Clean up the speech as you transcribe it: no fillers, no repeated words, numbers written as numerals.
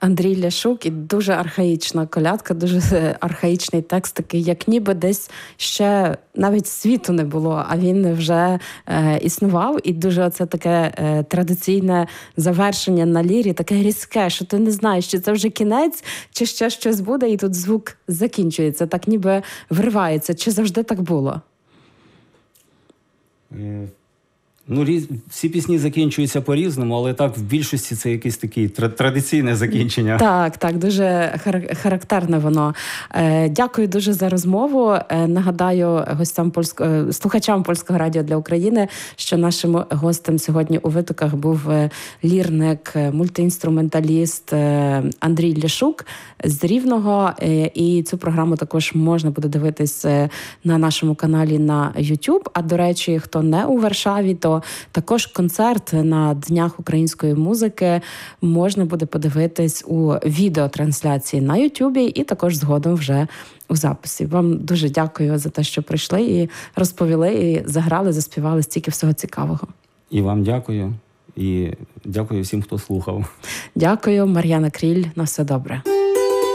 Андрій Ляшук, і дуже архаїчна колядка, дуже архаїчний текст, такий, як ніби десь ще навіть світу не було, а він вже існував. І дуже це таке традиційне завершення на лірі, таке різке, що ти не знаєш, чи це вже кінець, чи ще щось буде, і тут звук закінчується, так ніби вривається. Чи завжди так було? Всі пісні закінчуються по-різному, але так, в більшості це якесь таке традиційне закінчення. Так, дуже характерне воно. Дякую дуже за розмову. Нагадаю слухачам Польського радіо для України, що нашим гостем сьогодні у витоках був лірник, мультиінструменталіст Андрій Ляшук з Рівного. І цю програму також можна буде дивитись на нашому каналі на YouTube. А, до речі, хто не у Варшаві, то також концерт на Днях української музики можна буде подивитись у відеотрансляції на Ютубі і також згодом вже у записі. Вам дуже дякую за те, що прийшли і розповіли, і заграли, заспівали стільки всього цікавого. І вам дякую. І дякую всім, хто слухав. Дякую, Мар'яна Кріль. На все добре.